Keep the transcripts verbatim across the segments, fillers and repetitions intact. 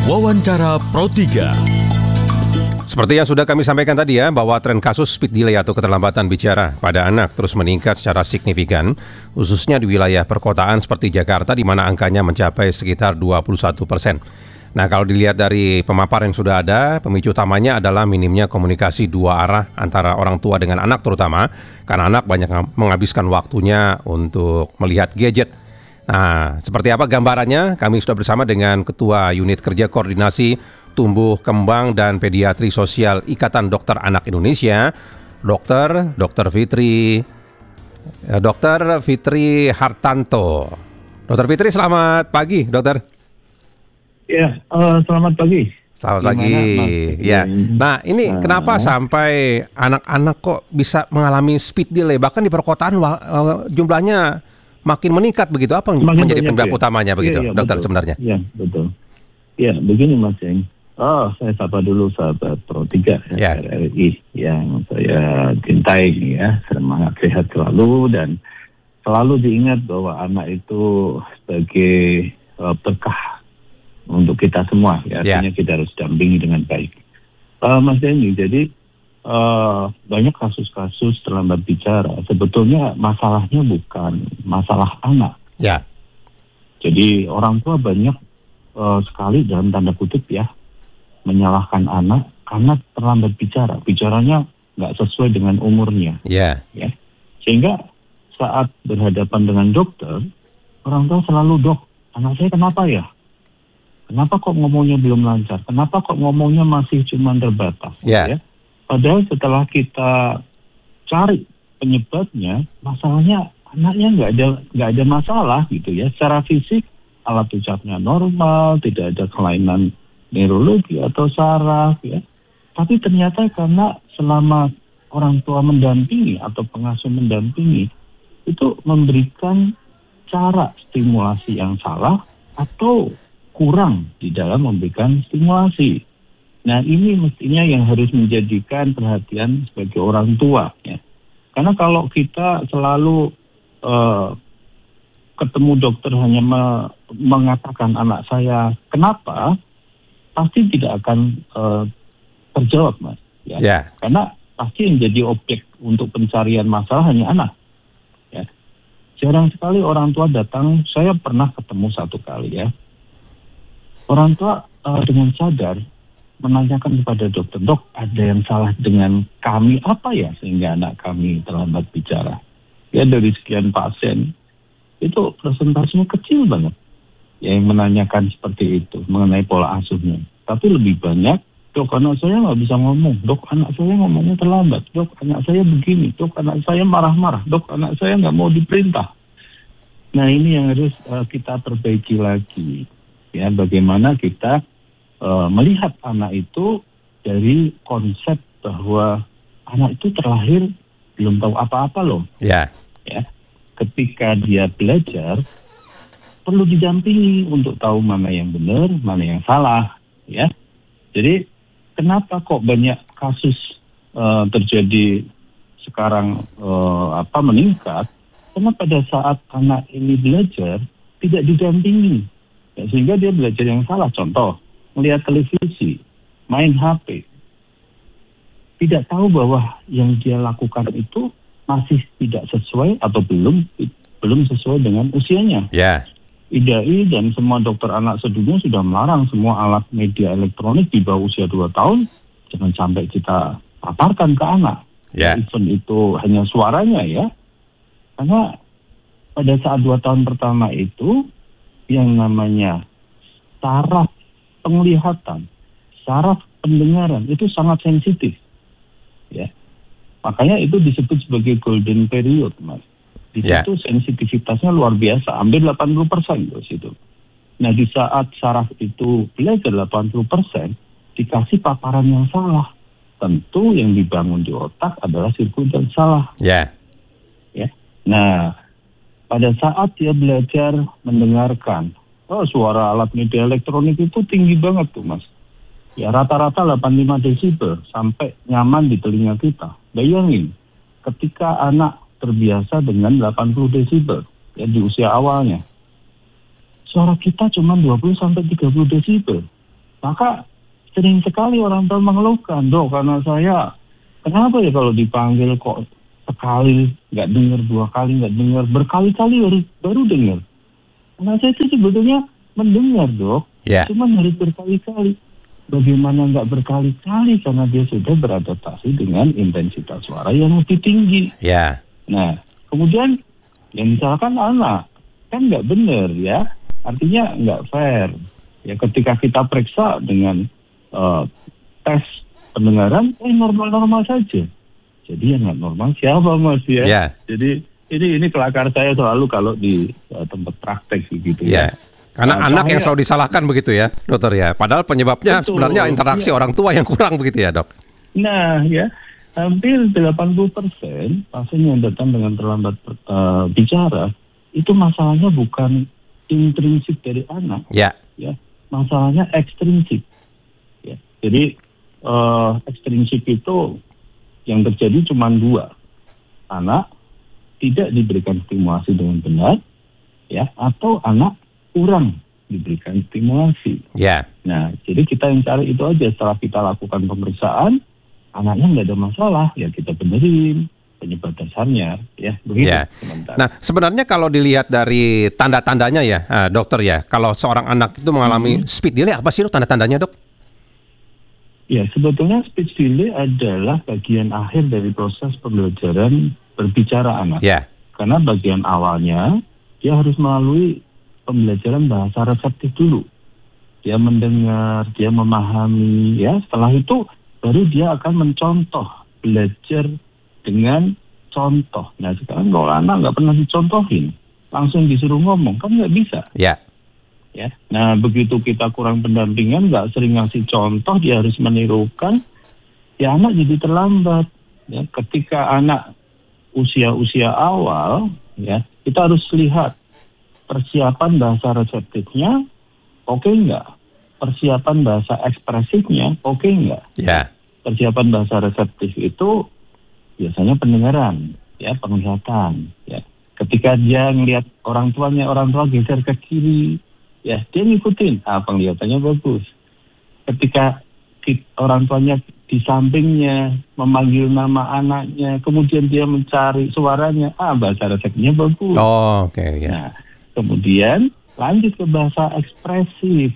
Wawancara Pro tiga. Seperti yang sudah kami sampaikan tadi ya, bahwa tren kasus speed delay atau keterlambatan bicara pada anak terus meningkat secara signifikan, khususnya di wilayah perkotaan seperti Jakarta di mana angkanya mencapai sekitar dua puluh satu persen. Nah, kalau dilihat dari pemaparan yang sudah ada, pemicu utamanya adalah minimnya komunikasi dua arah antara orang tua dengan anak terutama, karena anak banyak menghabiskan waktunya untuk melihat gadget. Nah, seperti apa gambarannya? Kami sudah bersama dengan Ketua Unit Kerja Koordinasi Tumbuh Kembang dan Pediatri Sosial Ikatan Dokter Anak Indonesia, Dokter Dokter Fitri Dokter Fitri Hartanto. Dokter Fitri, selamat pagi, Dokter. Ya, uh, selamat pagi. Selamat Gimana, pagi. Mas? Ya. Nah, ini uh, kenapa sampai anak-anak kok bisa mengalami speed delay? Bahkan di perkotaan uh, jumlahnya makin meningkat begitu. Apa yang menjadi penyebab ya? utamanya begitu, ya, ya, Dokter betul. sebenarnya? Ya, betul. Ya, begini Mas Eng. Oh, saya sapa dulu sahabat Pro tiga ya, R R I yang saya cintai ya. Semangat sehat selalu dan selalu diingat bahwa anak itu sebagai uh, berkah untuk kita semua ya. Artinya yeah. kita harus dampingi dengan baik. Uh, Mas Denny, jadi uh, banyak kasus-kasus terlambat bicara. Sebetulnya masalahnya bukan masalah anak. Ya. Yeah. Jadi orang tua banyak uh, sekali dalam tanda kutip ya menyalahkan anak karena terlambat bicara. Bicaranya nggak sesuai dengan umurnya. Yeah. Ya. Sehingga saat berhadapan dengan dokter, orang tua selalu, dok, anak saya kenapa ya? Kenapa kok ngomongnya belum lancar? Kenapa kok ngomongnya masih cuma terbatas? Yeah. Ya? Padahal setelah kita cari penyebabnya, masalahnya anaknya nggak ada nggak ada masalah gitu ya. Secara fisik alat ucapnya normal, tidak ada kelainan neurologi atau saraf ya. Tapi ternyata karena selama orang tua mendampingi atau pengasuh mendampingi itu memberikan cara stimulasi yang salah atau kurang di dalam memberikan stimulasi. Nah, ini mestinya yang harus menjadikan perhatian sebagai orang tua ya. Karena kalau kita selalu uh, ketemu dokter hanya me- mengatakan anak saya kenapa, pasti tidak akan uh, terjawab, Mas. Ya. Yeah. Karena pasti yang jadi objek untuk pencarian masalah hanya anak. Ya. Jarang sekali orang tua datang. Saya pernah ketemu satu kali ya. Orang tua uh, dengan sadar menanyakan kepada dokter, dok, ada yang salah dengan kami apa ya sehingga anak kami terlambat bicara? Ya, dari sekian pasien itu persentasenya kecil banget yang menanyakan seperti itu mengenai pola asuhnya. Tapi lebih banyak, dok, anak saya nggak bisa ngomong, dok, anak saya ngomongnya terlambat, dok, anak saya begini, dok, anak saya marah-marah, dok, anak saya nggak mau diperintah. Nah, ini yang harus uh, kita perbaiki lagi. Ya, bagaimana kita uh, melihat anak itu dari konsep bahwa anak itu terlahir belum tahu apa-apa loh. Ya. Ya, ketika dia belajar perlu didampingi untuk tahu mana yang benar, mana yang salah, ya. Jadi kenapa kok banyak kasus uh, terjadi sekarang uh, apa meningkat? Karena pada saat anak ini belajar tidak didampingi, ya, sehingga dia belajar yang salah. Contoh, melihat televisi, main H P, tidak tahu bahwa yang dia lakukan itu masih tidak sesuai atau belum belum sesuai dengan usianya. Ya. Yeah. I D A I dan semua dokter anak sedunia sudah melarang semua alat media elektronik di bawah usia dua tahun jangan sampai kita paparkan ke anak. Yeah. Even itu hanya suaranya ya. Karena pada saat dua tahun pertama itu yang namanya saraf penglihatan, saraf pendengaran itu sangat sensitif. Ya. Makanya itu disebut sebagai golden period, Mas. Di yeah. situ sensitivitasnya luar biasa, hampir delapan puluh persen di situ. Nah, di saat saraf itu belajar delapan puluh persen, dikasih paparan yang salah. Tentu yang dibangun di otak adalah sirkuit yang salah. Yeah. Ya. Nah, pada saat dia belajar mendengarkan, oh, suara alat media elektronik itu tinggi banget tuh, Mas. Ya, rata-rata delapan puluh lima desibel sampai nyaman di telinga kita. Bayangin, ketika anak terbiasa dengan delapan puluh desibel ya di usia awalnya. Suara kita cuma dua puluh sampai tiga puluh desibel. Maka sering sekali orang tua mengeluhkan, dok, karena saya, kenapa ya kalau dipanggil kok sekali nggak dengar, dua kali nggak dengar, berkali-kali baru, baru dengar. Karena saya itu sebetulnya mendengar, dok, Ya. cuma harus berkali-kali. Bagaimana nggak berkali-kali? Karena dia sudah beradaptasi dengan intensitas suara yang lebih tinggi. Ya. Nah, kemudian yang misalkan anak, kan nggak benar ya, artinya nggak fair. Ya, ketika kita periksa dengan uh, tes pendengaran, eh normal-normal saja. Jadi yang nggak normal siapa, Mas ya? Ya. Jadi ini ini kelakar saya selalu kalau di uh, tempat praktek gitu Ya. ya. Karena Nah, anak yang saya- selalu disalahkan begitu ya, dokter ya. Padahal penyebabnya Betul, sebenarnya interaksi iya. orang tua yang kurang begitu ya, dok. Nah, ya, hampir delapan puluh persen pasien yang datang dengan terlambat uh, bicara, itu masalahnya bukan intrinsik dari anak, Ya. ya, masalahnya ekstrinsik. Ya. Jadi, uh, ekstrinsik itu yang terjadi cuma dua. Anak tidak diberikan stimulasi dengan benar, ya, atau anak kurang diberikan stimulasi. Ya. Nah, jadi kita yang cari itu aja. Setelah kita lakukan pemeriksaan, anaknya nggak ada masalah, ya kita benerin penyebab dasarnya, ya begitu. Ya. Sementara. Nah, sebenarnya kalau dilihat dari tanda-tandanya ya, ah, dokter ya, kalau seorang anak itu mengalami Hmm. speed delay, apa sih dok tanda-tandanya, dok? Ya, sebetulnya speech delay adalah bagian akhir dari proses pembelajaran berbicara anak. Ya. Karena bagian awalnya dia harus melalui pembelajaran bahasa reseptif dulu. Dia mendengar, dia memahami, ya. Setelah itu baru dia akan mencontoh, belajar dengan contoh. Nah, sekarang kalau anak nggak pernah dicontohin, langsung disuruh ngomong, kan nggak bisa. Ya. Ya, nah begitu kita kurang pendampingan, nggak sering ngasih contoh, dia harus menirukan, ya anak jadi terlambat. Ya, ketika anak usia-usia awal, ya kita harus lihat persiapan bahasa reseptifnya, oke nggak? Persiapan bahasa ekspresifnya, oke nggak? Ya. Persiapan bahasa reseptif itu biasanya pendengaran, ya penglihatan, ya. Ketika dia ngelihat orang tuanya, orang tua geser ke kiri, ya dia ngikutin, ah penglihatannya bagus. Ketika ki- orang tuanya di sampingnya memanggil nama anaknya, kemudian dia mencari suaranya, ah bahasa resepnya bagus. Oh, oke ya. Nah, kemudian lanjut ke bahasa ekspresif.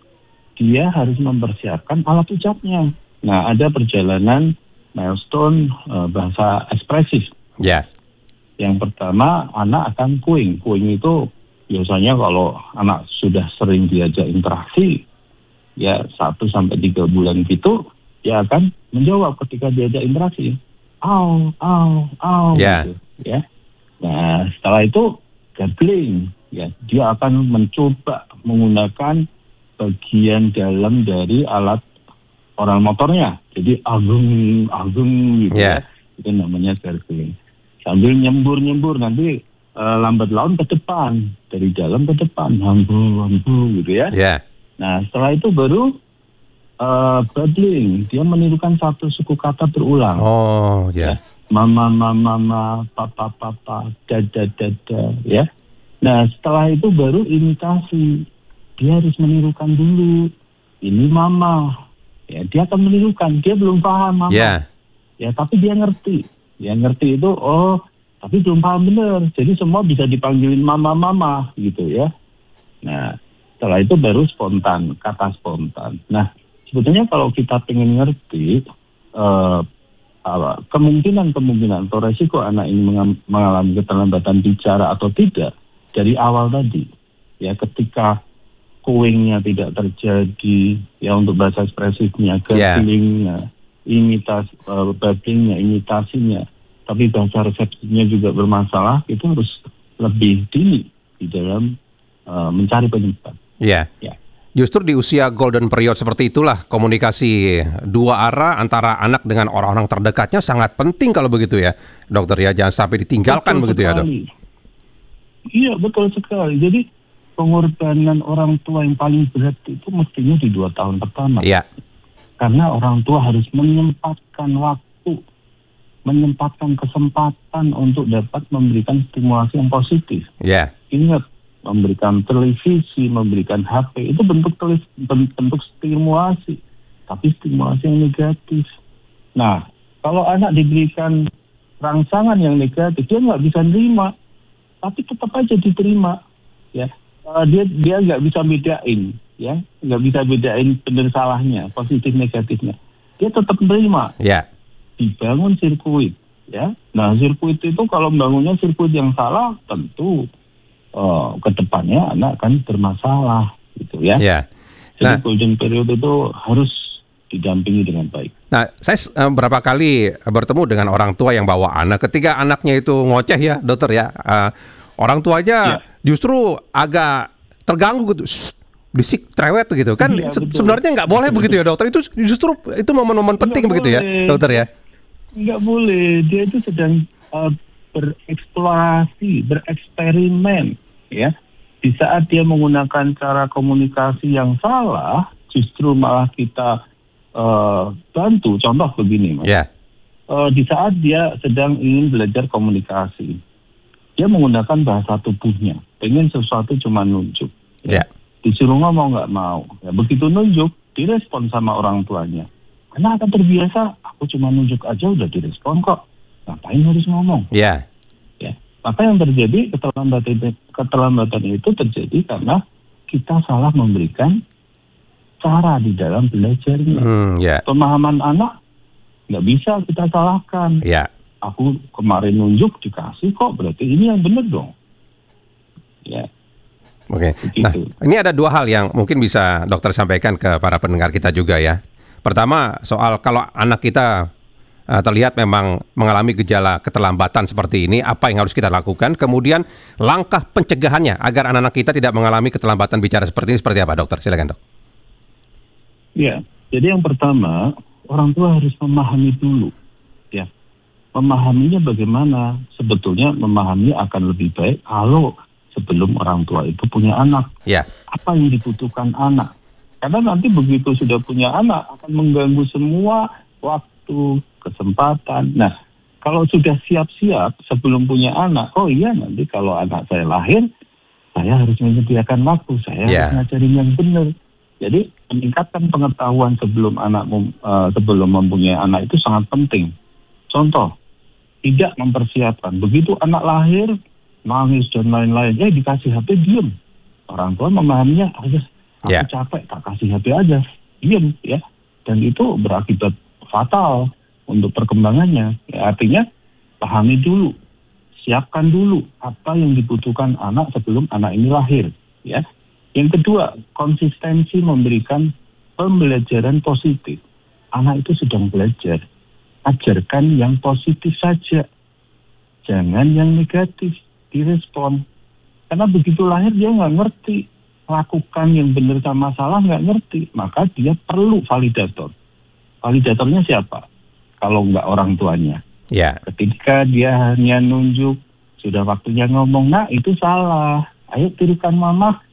Dia harus mempersiapkan alat ucapnya. Nah, ada perjalanan milestone uh, bahasa ekspresif. Ya. Yang pertama, anak akan kuing. Kuing itu biasanya kalau anak sudah sering diajak interaksi, ya satu sampai tiga bulan gitu, dia akan menjawab ketika diajak interaksi. Au, au, au. Ya. Gitu, ya. Nah, setelah itu gargling. Ya, dia akan mencoba menggunakan bagian dalam dari alat oral motornya. Jadi agung, agung gitu Ya. ya. Itu namanya gargling. Sambil nyembur-nyembur, nanti uh, lambat laun ke depan, dari dalam ke depan, hambu, hambu gitu ya. Ya. Nah, setelah itu baru uh, babbling. Dia menirukan satu suku kata berulang. Oh, ya. Mama, mama, mama, papa, papa, dada, dada, ya. Nah, setelah itu baru imitasi. Dia harus menirukan dulu. Ini mama. Ya, dia akan menirukan. Dia belum paham mama. Ya. Ya, tapi dia ngerti. Dia ngerti itu, oh, tapi belum paham benar. Jadi semua bisa dipanggilin mama-mama gitu ya. Nah, setelah itu baru spontan, kata spontan. Nah, sebetulnya kalau kita pengen ngerti eh, apa, kemungkinan-kemungkinan atau resiko anak ini mengam- mengalami keterlambatan bicara atau tidak, dari awal tadi. Ya, ketika kuingnya tidak terjadi, ya untuk bahasa ekspresifnya, Ya. garglingnya, imitasi, uh, babblingnya, imitasinya, tapi bahasa reseptifnya juga bermasalah, itu harus lebih dini di dalam uh, mencari penyebab. Ya. Ya. Justru di usia golden period seperti itulah komunikasi dua arah antara anak dengan orang-orang terdekatnya sangat penting kalau begitu ya, dokter ya. Jangan sampai ditinggalkan Betul begitu ya, dok. sekali. Iya, betul sekali. Jadi pengorbanan orang tua yang paling berat itu mestinya di dua tahun pertama. Iya. Karena orang tua harus menyempatkan waktu, menyempatkan kesempatan untuk dapat memberikan stimulasi yang positif. Ya. Ingat, memberikan televisi, memberikan H P, itu bentuk telis, bentuk stimulasi, tapi stimulasi yang negatif. Nah, kalau anak diberikan rangsangan yang negatif, dia nggak bisa nerima, tapi tetap aja diterima, ya. Uh, dia dia nggak bisa bedain, ya, nggak bisa bedain benar salahnya, positif negatifnya. Dia tetap menerima. Ya. Dibangun sirkuit, ya. Nah, sirkuit itu kalau membangunnya sirkuit yang salah, tentu Uh, ke depannya anak akan bermasalah gitu ya. Ya. Jadi Nah, golden period itu harus didampingi dengan baik. Nah, saya uh, berapa kali bertemu dengan orang tua yang bawa anak. Ketika anaknya itu ngoceh ya, dokter ya, uh, orang tuanya Ya. justru agak terganggu gitu. Shh, bisik cerewet gitu kan. Ya, Se- betul. sebenarnya nggak boleh Betul, begitu ya, dokter. Itu justru itu momen-momen penting Nggak begitu ya, boleh. dokter ya. Nggak boleh. Dia itu sedang uh, bereksplorasi, bereksperimen, ya. Di saat dia menggunakan cara komunikasi yang salah, justru malah kita uh, bantu. Contoh begini, Mas. Ya. Uh, di saat dia sedang ingin belajar komunikasi, dia menggunakan bahasa tubuhnya, pengen sesuatu cuma nunjuk. Ya. Disuruh ngomong nggak mau. Ya, begitu nunjuk, direspon sama orang tuanya. Karena akan terbiasa, aku cuma nunjuk aja udah direspon kok. Ngapain harus ngomong? Ya. Ya. Maka yang terjadi keterlambatan, keterlambatan itu terjadi karena kita salah memberikan cara di dalam belajarnya. Hmm, ya. Pemahaman anak nggak bisa kita salahkan. Ya. Aku kemarin nunjuk dikasih kok, berarti ini yang benar dong. Ya. Oke. Begitu. Nah, ini ada dua hal yang mungkin bisa dokter sampaikan ke para pendengar kita juga ya. Pertama, soal kalau anak kita uh, terlihat memang mengalami gejala keterlambatan seperti ini, apa yang harus kita lakukan? Kemudian langkah pencegahannya agar anak-anak kita tidak mengalami keterlambatan bicara seperti ini seperti apa, dokter? Silakan, dok. Ya, jadi yang pertama, orang tua harus memahami dulu, ya. Memahaminya bagaimana? Sebetulnya memahami akan lebih baik kalau sebelum orang tua itu punya anak. Ya. Apa yang dibutuhkan anak? Karena nanti begitu sudah punya anak akan mengganggu semua waktu, kesempatan. Nah, kalau sudah siap-siap sebelum punya anak, oh iya nanti kalau anak saya lahir, saya harus menyediakan waktu, saya Ya. harus ngajarin yang benar. Jadi meningkatkan pengetahuan sebelum anak mem, uh, sebelum mempunyai anak itu sangat penting. Contoh, tidak mempersiapkan. Begitu anak lahir, nangis dan lain-lain, eh dikasih H P diem. Orang tua memahaminya, aja aku Ya. capek, tak kasih H P aja, diem ya. Dan itu berakibat fatal untuk perkembangannya. Ya, artinya pahami dulu, siapkan dulu apa yang dibutuhkan anak sebelum anak ini lahir. Ya. Yang kedua, konsistensi memberikan pembelajaran positif. Anak itu sedang belajar, ajarkan yang positif saja, jangan yang negatif direspon. Karena begitu lahir dia nggak ngerti, lakukan yang benar sama salah nggak ngerti, maka dia perlu validator. Validatornya siapa? Kalau nggak orang tuanya. Ya. Ketika dia hanya nunjuk, sudah waktunya ngomong, nah itu salah. Ayo tirukan mama,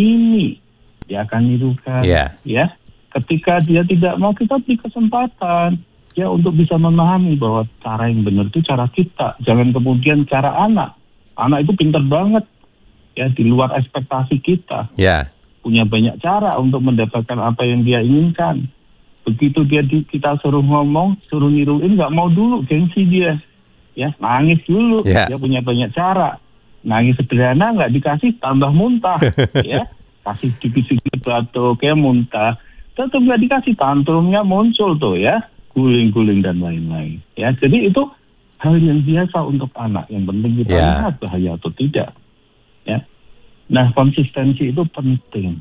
ini dia akan nirukan. Ya. Ya. Ketika dia tidak mau, kita beri kesempatan ya untuk bisa memahami bahwa cara yang benar itu cara kita, jangan kemudian cara anak. Anak itu pintar banget ya, di luar ekspektasi kita. Ya. Punya banyak cara untuk mendapatkan apa yang dia inginkan. Begitu dia di, kita suruh ngomong, suruh niruin, nggak mau dulu, gengsi dia. Ya, nangis dulu. Ya. Dia punya banyak cara. Nangis sederhana nggak dikasih, tambah muntah. Ya, kasih dikit-dikit batuk, kayak muntah. Tetap nggak dikasih, tantrumnya muncul tuh ya, guling-guling dan lain-lain. Ya, jadi itu hal yang biasa untuk anak. Yang penting kita Ya. lihat bahaya atau tidak. Ya. Nah, konsistensi itu penting,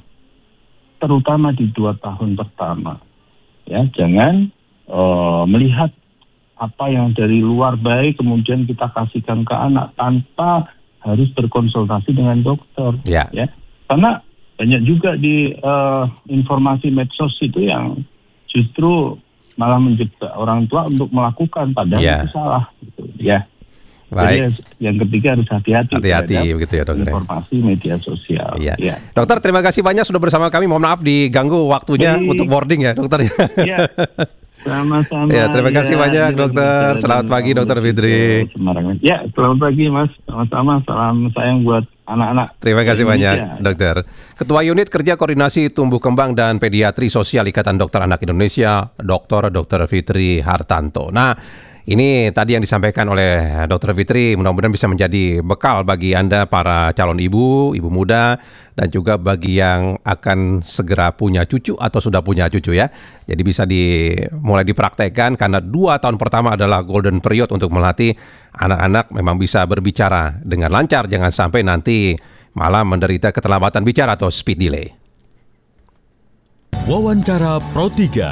terutama di dua tahun pertama. Ya, jangan uh, melihat apa yang dari luar baik kemudian kita kasihkan ke anak tanpa harus berkonsultasi dengan dokter. Ya. Ya, karena banyak juga di uh, informasi medsos itu yang justru malah menjebak orang tua untuk melakukan padahal Ya. itu salah. Gitu. Ya. Baik. Jadi yang ketiga harus hati-hati. Hati-hati terhadap begitu ya, dokter. informasi media sosial. Iya. Ya. Dokter, terima kasih banyak sudah bersama kami. Mohon maaf diganggu waktunya Baik. untuk boarding ya, dokter. Ya. Sama-sama. Ya, terima kasih banyak, dokter. Jalan Selamat pagi, dokter menuju Fitri. ke Semarang. Ya, selamat pagi, Mas. Sama-sama. Salam sayang buat anak-anak. Terima kasih Indonesia. banyak, Dokter. Ketua Unit Kerja Koordinasi Tumbuh Kembang dan Pediatri Sosial Ikatan Dokter Anak Indonesia, Doktor Dokter Fitri Hartanto. Nah, ini tadi yang disampaikan oleh Dokter Fitri, mudah-mudahan bisa menjadi bekal bagi Anda para calon ibu, ibu muda, dan juga bagi yang akan segera punya cucu atau sudah punya cucu ya. Jadi bisa di, mulai dipraktekkan karena dua tahun pertama adalah golden period untuk melatih anak-anak memang bisa berbicara dengan lancar. Jangan sampai nanti malah menderita keterlambatan bicara atau speed delay. Wawancara Pro tiga.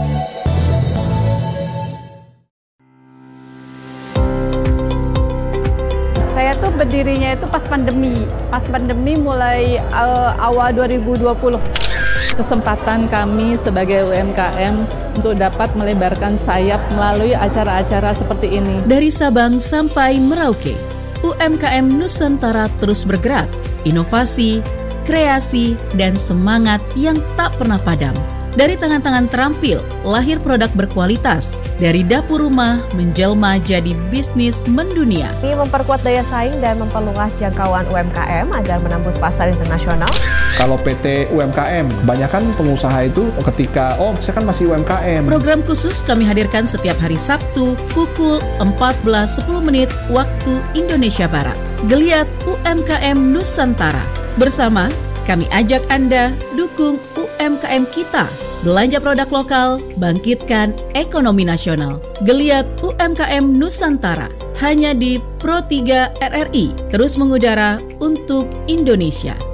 Saya tuh berdirinya itu pas pandemi, pas pandemi mulai uh, awal dua ribu dua puluh. Kesempatan kami sebagai U M K M untuk dapat melebarkan sayap melalui acara-acara seperti ini. Dari Sabang sampai Merauke, U M K M Nusantara terus bergerak, inovasi, kreasi, dan semangat yang tak pernah padam. Dari tangan-tangan terampil, lahir produk berkualitas. Dari dapur rumah, menjelma jadi bisnis mendunia. Ini memperkuat daya saing dan memperluas jangkauan U M K M agar menembus pasar internasional. Kalau P T U M K M, kebanyakan pengusaha itu ketika, oh saya kan masih U M K M. Program khusus kami hadirkan setiap hari Sabtu pukul empat belas sepuluh menit waktu Indonesia Barat. Geliat U M K M Nusantara. Bersama, kami ajak Anda dukung U M K M kita. Belanja produk lokal, bangkitkan ekonomi nasional. Geliat U M K M Nusantara. Hanya di Pro tiga R R I. Terus mengudara untuk Indonesia.